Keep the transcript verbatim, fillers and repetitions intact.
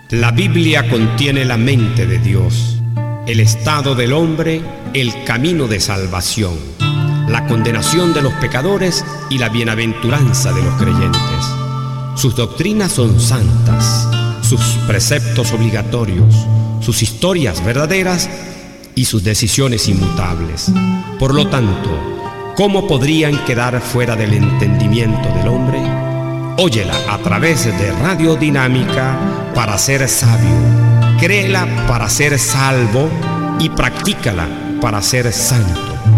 La Biblia contiene la mente de Dios, el estado del hombre, el camino de salvación, la condenación de los pecadores y la bienaventuranza de los creyentes. Sus doctrinas son santas, sus preceptos obligatorios, sus historias verdaderas y sus decisiones inmutables. Por lo tanto, ¿cómo podrían quedar fuera del entendimiento del hombre? Óyela a través de Radio Dinámica para ser sabio, créela para ser salvo y practícala para ser santo.